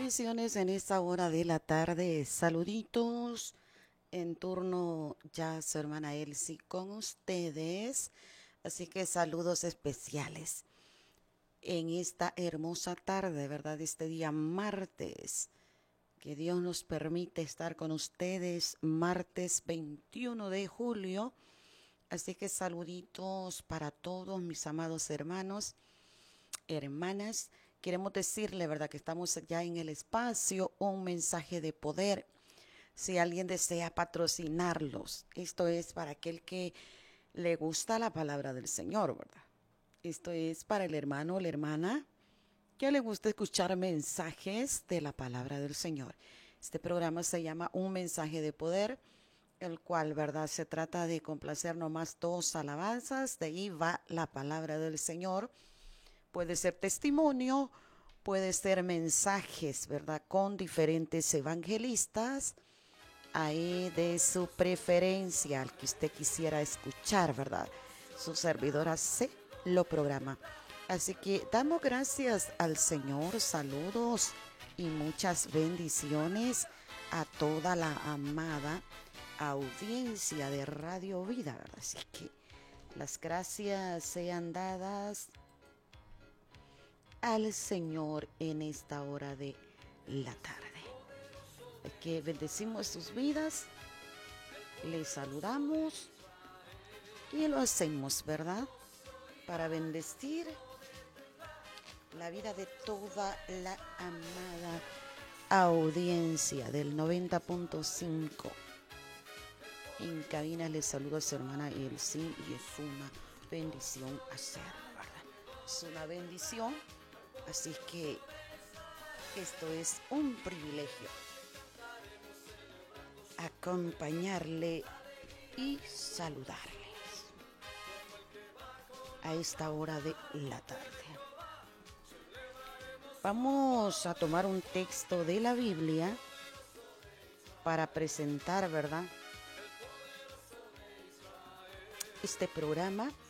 Bendiciones en esta hora de la tarde. Saluditos en turno ya su hermana Elsie con ustedes. Así que saludos especiales en esta hermosa tarde, ¿verdad? Este día martes. Que Dios nos permite estar con ustedes martes 21 de julio. Así que saluditos para todos mis amados hermanos, hermanas. Queremos decirle, ¿verdad?, que estamos ya en el espacio, un mensaje de poder. Si alguien desea patrocinarlos, esto es para aquel que le gusta la palabra del Señor, ¿verdad? Esto es para el hermano o la hermana que le gusta escuchar mensajes de la palabra del Señor. Este programa se llama Un Mensaje de Poder, el cual, ¿verdad?, se trata de complacer nomás dos alabanzas. De ahí va la palabra del Señor. Puede ser testimonio, puede ser mensajes, ¿verdad?, con diferentes evangelistas, ahí de su preferencia, al que usted quisiera escuchar, ¿verdad? Su servidora se lo programa. Así que damos gracias al Señor, saludos y muchas bendiciones a toda la amada audiencia de Radio Vida, ¿verdad? Así que las gracias sean dadas al Señor en esta hora de la tarde. Que bendecimos sus vidas, les saludamos y lo hacemos, ¿verdad?, para bendecir la vida de toda la amada audiencia del 90.5. En cabina les saludo a su hermana Elsie y es una bendición hacerlo, ¿verdad? Es una bendición, así que esto es un privilegio acompañarle y saludarles a esta hora de la tarde. Vamos a tomar un texto de la Biblia para presentar, ¿verdad?, este programa.